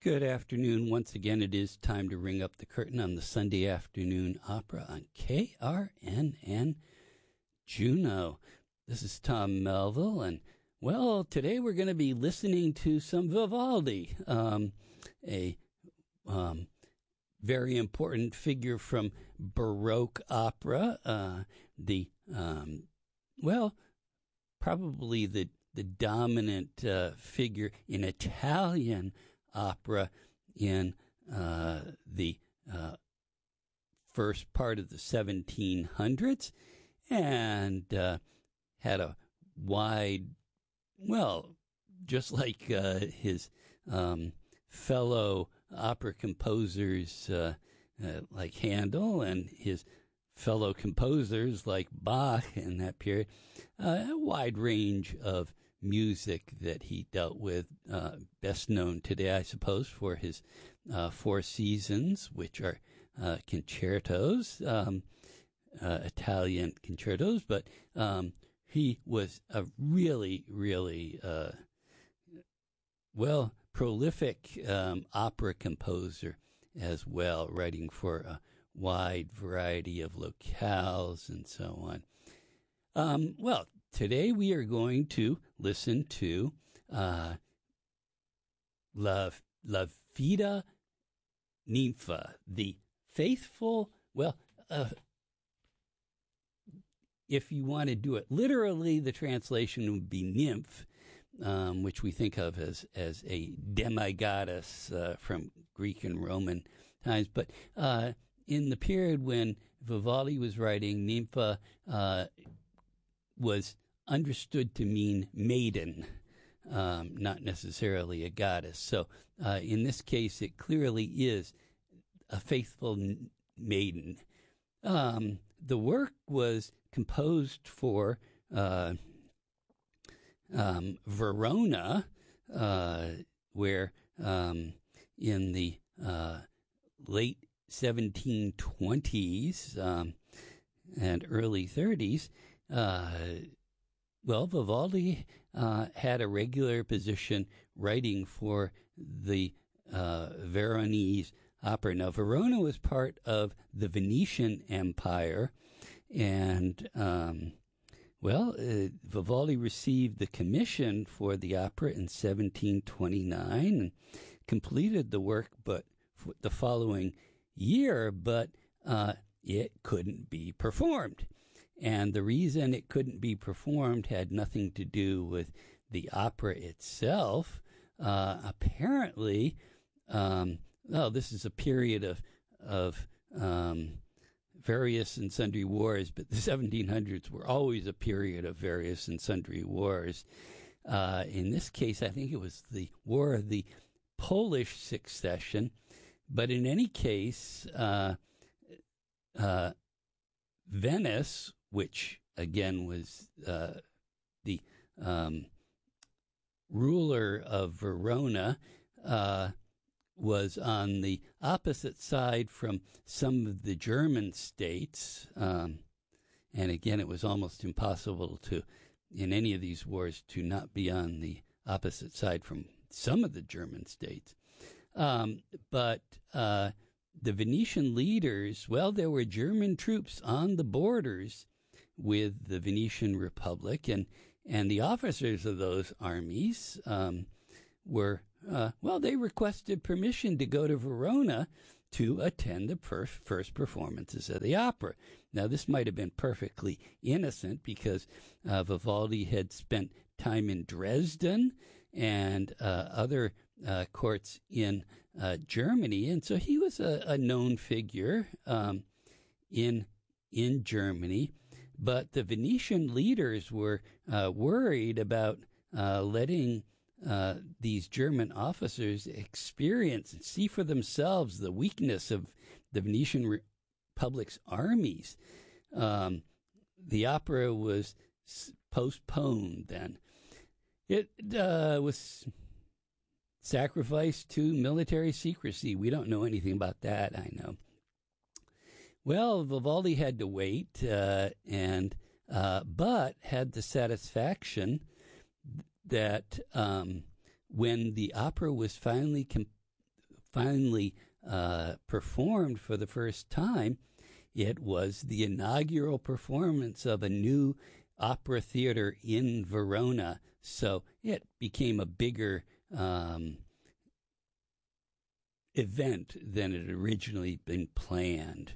Good afternoon. Once again, it is time to ring up the curtain on the Sunday afternoon opera on KRNN Juneau. This is Tom Melville, and, well, today we're going to be listening to some Vivaldi, a very important figure from Baroque opera, probably the dominant figure in Italian opera in the first part of the 1700s, and had a wide, just like his fellow opera composers like Handel and his fellow composers like Bach in that period, a wide range of music that he dealt with, best known today, I suppose, for his Four Seasons, which are concertos, Italian concertos, but he was a really, really prolific opera composer as well, writing for a wide variety of locales and so on. Today we are going to listen to La Fida Ninfa, the faithful, if you want to do it literally, the translation would be nymph, which we think of as a demigoddess from Greek and Roman times. But in the period when Vivaldi was writing, nympha was understood to mean maiden, not necessarily a goddess. So in this case, it clearly is a faithful maiden. The work was composed for Verona, where in the late 1720s and early 30s, Vivaldi had a regular position writing for the Veronese opera. Now, Verona was part of the Venetian Empire, and Vivaldi received the commission for the opera in 1729 and completed the work, but the following year, but it couldn't be performed. And the reason it couldn't be performed had nothing to do with the opera itself. Apparently, this is a period of various and sundry wars, but the 1700s were always a period of various and sundry wars. In this case, I think it was the War of the Polish Succession. But in any case, Venice, which again was the ruler of Verona, was on the opposite side from some of the German states. And again, it was almost impossible in any of these wars, to not be on the opposite side from some of the German states. But the Venetian leaders, there were German troops on the borders with the Venetian Republic, and the officers of those armies they requested permission to go to Verona to attend the first performances of the opera. Now, this might have been perfectly innocent because Vivaldi had spent time in Dresden and other courts in Germany, and so he was a known figure in Germany. But the Venetian leaders were worried about letting these German officers experience and see for themselves the weakness of the Venetian Republic's armies. The opera was postponed then. It was sacrificed to military secrecy. We don't know anything about that, I know. Well, Vivaldi had to wait, but had the satisfaction that when the opera was finally finally performed for the first time, it was the inaugural performance of a new opera theater in Verona. So it became a bigger event than it had originally been planned.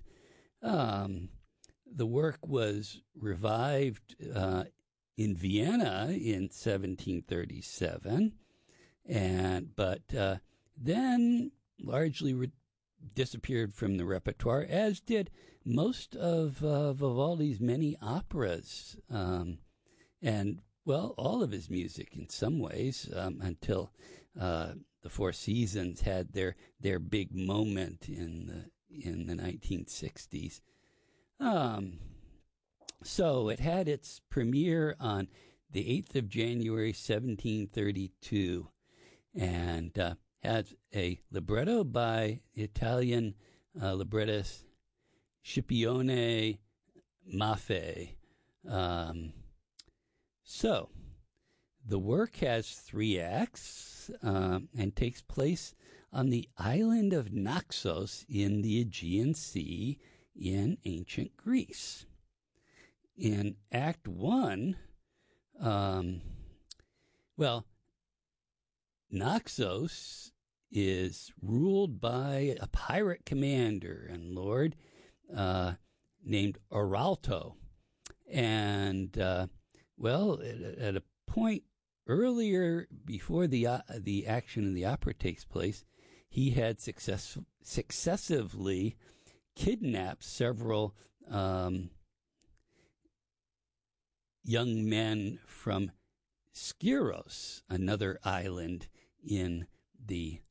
The work was revived in Vienna in 1737, but then largely disappeared from the repertoire, as did most of Vivaldi's many operas, and, well, all of his music in some ways, until the Four Seasons had their big moment in the 1960s. So it had its premiere on the 8th of January, 1732, and has a libretto by Italian librettist Scipione Maffei. So the work has 3 acts and takes place on the island of Naxos in the Aegean Sea in ancient Greece. In Act 1, Naxos is ruled by a pirate commander and lord named Oralto. And, at a point earlier, before the action of the opera takes place, he had successively kidnapped several young men from Skyros, another island in the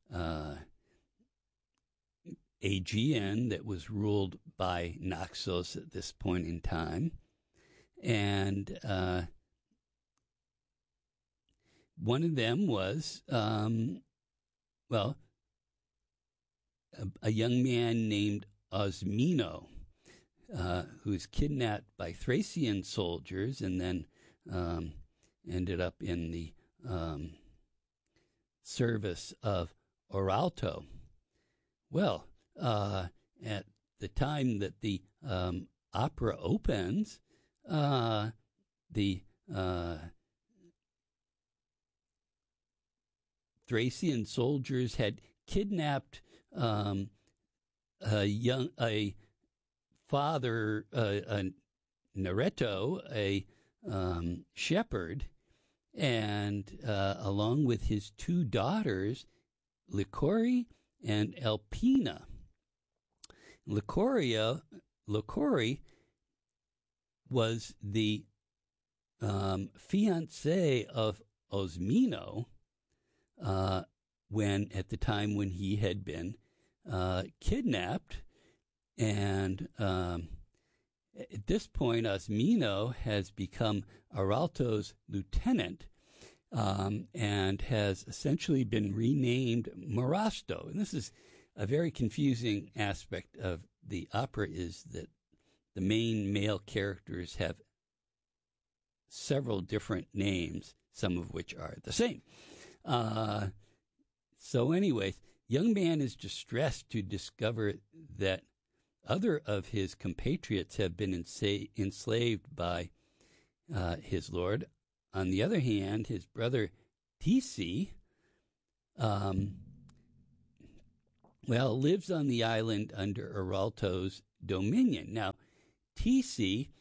Aegean that was ruled by Naxos at this point in time. And one of them was, a young man named Osmino, who was kidnapped by Thracian soldiers and then ended up in the service of Oralto. Well, at the time that the opera opens, the Thracian soldiers had kidnapped a father, Nareto, a shepherd, and along with his 2 daughters, Lycorie and Elpina. Lycorie was the fiancée of Osmino at the time when he had been kidnapped. And at this point, Osmino has become Oralto's lieutenant and has essentially been renamed Marasto. And this is a very confusing aspect of the opera, is that the main male characters have several different names, some of which are the same. So anyways, young man is distressed to discover that other of his compatriots have been enslaved by his lord. On the other hand, his brother Tisi, lives on the island under Oralto's dominion. Now, Tisi,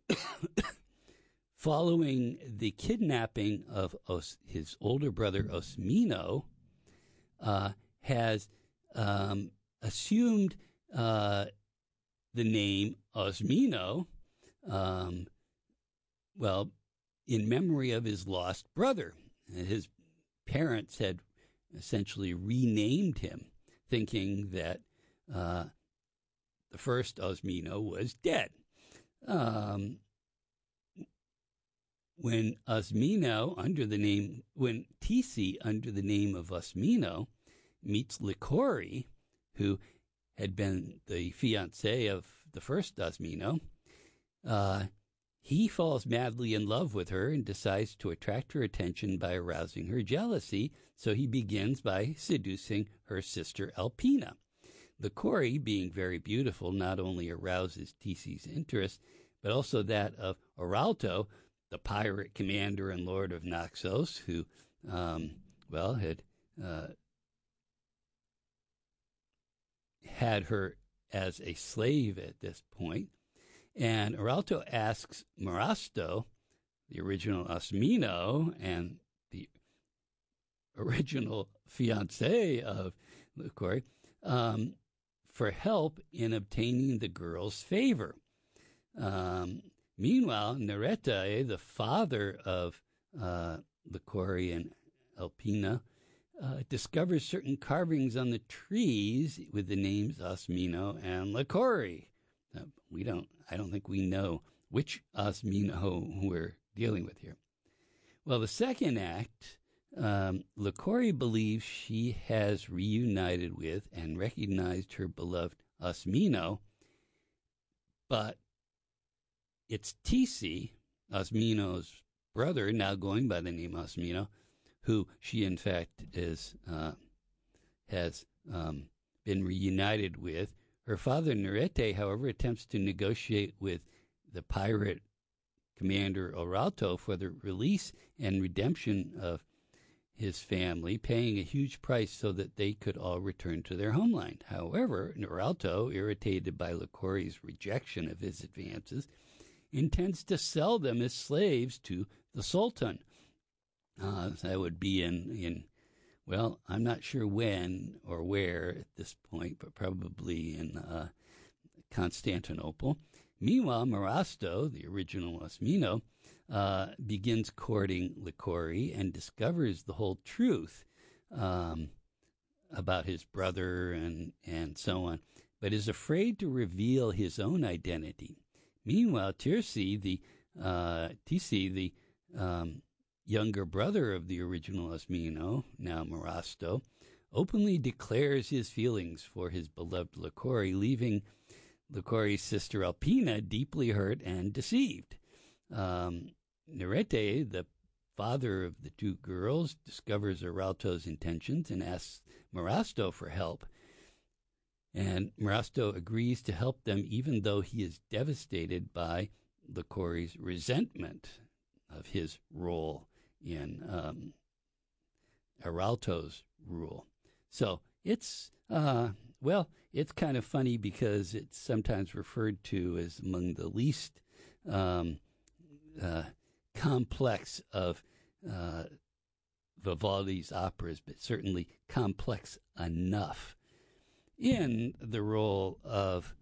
following the kidnapping of his older brother Osmino, has assumed the name Osmino, in memory of his lost brother. His parents had essentially renamed him, thinking that the first Osmino was dead. When Tisi, under the name of Osmino, meets Lycorie, who had been the fiancée of the first Osmino, He falls madly in love with her and decides to attract her attention by arousing her jealousy, so he begins by seducing her sister Alpina. Liquori, being very beautiful, not only arouses Tisi's interest, but also that of Aralto, the pirate commander and lord of Naxos, who, had her as a slave at this point. And Aralto asks Marasto, the original Osmino and the original fiancé of Liquori, for help in obtaining the girl's favor. Meanwhile, Nerete, the father of Liquori and Alpina, discovers certain carvings on the trees with the names Osmino and Liquori. I don't think we know which Osmino we're dealing with here. Well, the second act, Liquori believes she has reunited with and recognized her beloved Osmino, but it's Tisi, Osmino's brother, now going by the name Osmino, who she in fact has been reunited with. Her father, Nerete, however, attempts to negotiate with the pirate commander Aralto for the release and redemption of his family, paying a huge price so that they could all return to their homeland. However, Aralto, irritated by Liquori's rejection of his advances, intends to sell them as slaves to the Sultan. That would be well, I'm not sure when or where at this point, but probably in Constantinople. Meanwhile, Marasto, the original Osmino, begins courting Liquori and discovers the whole truth about his brother and so on, but is afraid to reveal his own identity. Meanwhile, Tisi, the younger brother of the original Osmino, now Marasto, openly declares his feelings for his beloved Liquori, leaving Liquori's sister Alpina deeply hurt and deceived. Nerete, the father of the two girls, discovers Aralto's intentions and asks Marasto for help. And Marasto agrees to help them, even though he is devastated by Liquori's resentment of his role in Aralto's rule. So it's it's kind of funny because it's sometimes referred to as among the least complex of Vivaldi's operas, but certainly complex enough. In the role of,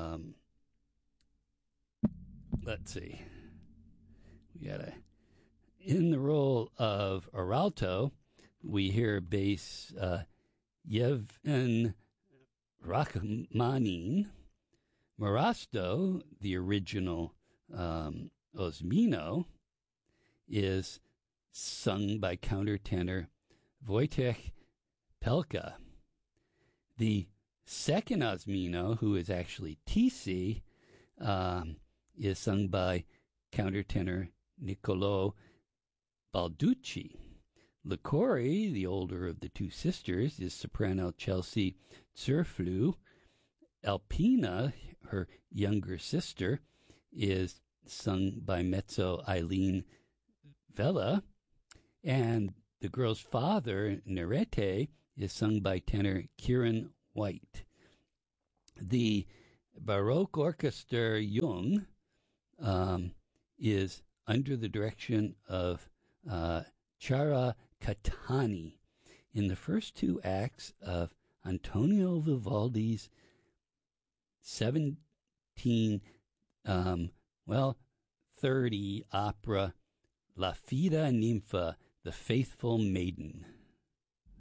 in the role of Aralto, we hear bass Yevhen Rachmanin. Marasto, the original Osmino, is sung by countertenor Wojciech Pelka. The second Osmino, who is actually Tisi, is sung by countertenor Niccolò Balducci. Liquori, the older of the two sisters, is soprano Chelsea Zurfluh. Alpina, her younger sister, is sung by mezzo Eileen Vella. And the girl's father, Nerete, is sung by tenor Kieran White. The Baroque Orchestra Jung is under the direction of Chiara Catani in the first two acts of Antonio Vivaldi's 1730 opera La Fida Ninfa, The Faithful Maiden.